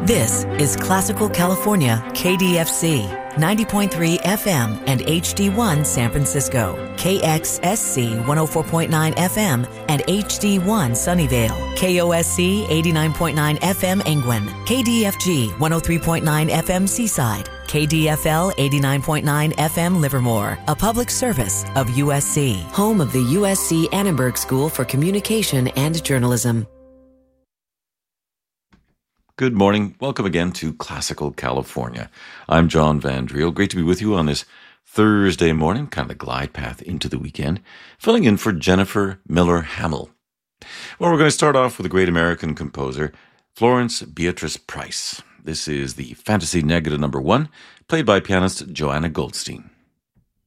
This is Classical California, KDFC, 90.3 FM and HD1 San Francisco, KXSC 104.9 FM and HD1 Sunnyvale, KOSC 89.9 FM Angwin, KDFG 103.9 FM Seaside, KDFL 89.9 FM Livermore, a public service of USC, home of the USC Annenberg School for Communication and Journalism. Good morning. Welcome again to Classical California. I'm John Van Driel. Great to be with you on this Thursday morning, kind of the glide path into the weekend, filling in for Jennifer Miller Hamill. Well, we're going to start off with a great American composer, Florence Beatrice Price. This is the Fantasy Negative No. 1, played by pianist Joanna Goldstein.